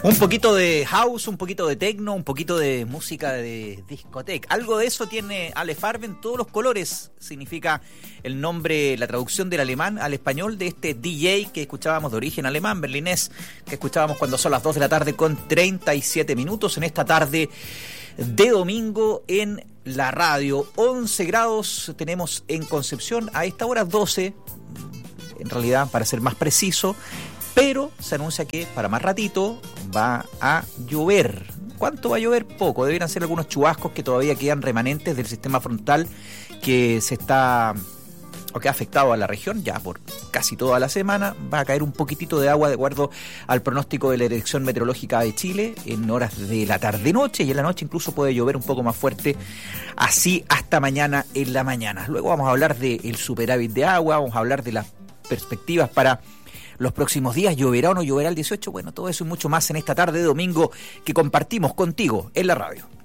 Un poquito de house, un poquito de techno, un poquito de música de discoteca. Algo de eso tiene Ale Farben, todos los colores. Significa el nombre, la traducción del alemán al español de este DJ que escuchábamos de origen alemán, berlinés, que escuchábamos cuando son las 2 de la tarde con 37 minutos en esta tarde de domingo en la radio. 11 grados tenemos en Concepción, a esta hora 12, en realidad para ser más preciso. Pero se anuncia que para más ratito va a llover. ¿Cuánto va a llover? Poco. Deberían ser algunos chubascos que todavía quedan remanentes del sistema frontal que se está o que ha afectado a la región ya por casi toda la semana. Va a caer un poquitito de agua de acuerdo al pronóstico de la Dirección Meteorológica de Chile en horas de la tarde-noche, y en la noche incluso puede llover un poco más fuerte, así hasta mañana en la mañana. Luego vamos a hablar del superávit de agua, vamos a hablar de las perspectivas para los próximos días. ¿Lloverá o no lloverá el 18? Bueno, todo eso y mucho más en esta tarde de domingo que compartimos contigo en la radio.